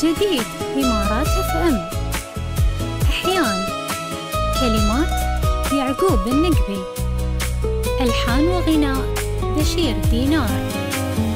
جديد إمارات FM. أحيان كلمات يعقوب النقبي، ألحان وغناء بشير دينار.